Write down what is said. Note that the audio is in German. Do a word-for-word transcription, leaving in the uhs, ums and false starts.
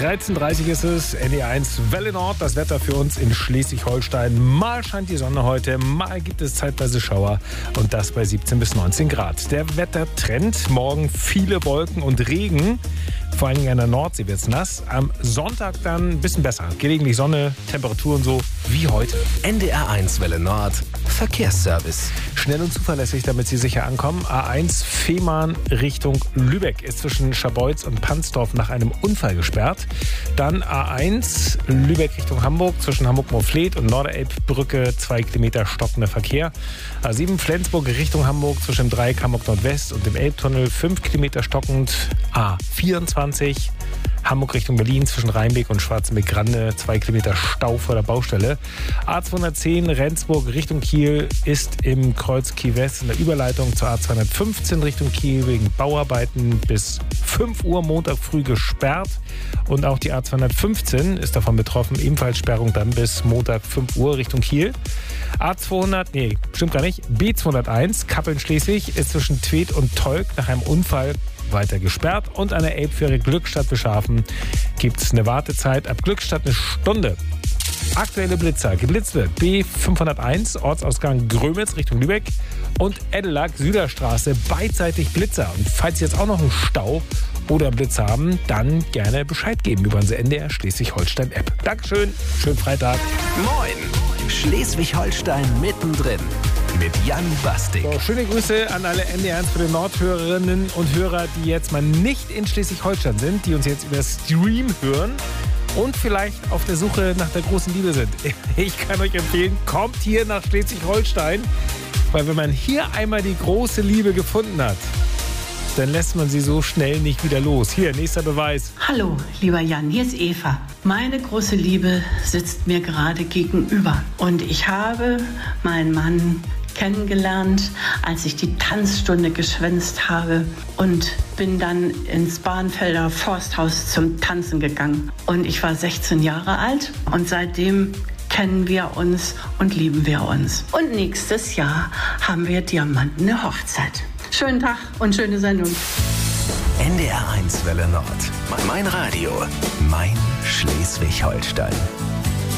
dreizehn Uhr dreißig ist es, N D R eins Welle Nord, das Wetter für uns in Schleswig-Holstein. Mal scheint die Sonne heute, mal gibt es zeitweise Schauer und das bei siebzehn bis neunzehn Grad. Der Wettertrend, morgen viele Wolken und Regen, vor allem an der Nordsee wird es nass. Am Sonntag dann ein bisschen besser, gelegentlich Sonne, Temperaturen so wie heute. N D R eins Welle Nord, Verkehrsservice. Schnell und zuverlässig, damit Sie sicher ankommen. A eins Fehmarn Richtung Lübeck ist zwischen Scharbeutz und Pansdorf nach einem Unfall gesperrt. Dann A eins Lübeck Richtung Hamburg zwischen Hamburg-Moorfleet und Norderelbbrücke, zwei Kilometer stockender Verkehr. A sieben Flensburg Richtung Hamburg zwischen dem Dreieck Hamburg Nordwest und dem Elbtunnel, fünf Kilometer stockend. A vierundzwanzig Hamburg Richtung Berlin zwischen Rheinbeek und Schwarzenbeck-Grande, zwei Kilometer Stau vor der Baustelle. A zweihundertzehn Rendsburg Richtung Kiel ist im Kreuz Kiel West in der Überleitung zur A zweihundertfünfzehn Richtung Kiel wegen Bauarbeiten bis fünf Uhr Montag früh gesperrt. Und auch die A zweihundertfünfzehn ist davon betroffen, ebenfalls Sperrung dann bis Montag fünf Uhr Richtung Kiel. A zweihundert, nee, stimmt gar nicht, B zweihunderteins Kappeln-Schleswig ist zwischen Tweed und Tolk nach einem Unfall weiter gesperrt. Und an der Elbfähre Glückstadt-Beschafen gibt es eine Wartezeit ab Glückstadt eine Stunde. Aktuelle Blitzer. Geblitzt wird B fünfhunderteins, Ortsausgang Grömitz Richtung Lübeck und Edelag Süderstraße, beidseitig Blitzer. Und falls Sie jetzt auch noch einen Stau oder einen Blitz haben, dann gerne Bescheid geben über unsere N D R Schleswig-Holstein-App. Dankeschön, schönen Freitag. Moin, Schleswig-Holstein mittendrin mit Jan Bastik. So, schöne Grüße an alle N D R eins für die Nordhörerinnen und Hörer, die jetzt mal nicht in Schleswig-Holstein sind, die uns jetzt über Stream hören und vielleicht auf der Suche nach der großen Liebe sind. Ich kann euch empfehlen, kommt hier nach Schleswig-Holstein, weil wenn man hier einmal die große Liebe gefunden hat, dann lässt man sie so schnell nicht wieder los. Hier, nächster Beweis. Hallo, lieber Jan, hier ist Eva. Meine große Liebe sitzt mir gerade gegenüber. Und ich habe meinen Mann kennengelernt, als ich die Tanzstunde geschwänzt habe und bin dann ins Bahnfelder Forsthaus zum Tanzen gegangen. Und ich war sechzehn Jahre alt und seitdem kennen wir uns und lieben wir uns. Und nächstes Jahr haben wir diamantene Hochzeit. Schönen Tag und schöne Sendung. N D R eins Welle Nord. Mein Radio. Mein Schleswig-Holstein.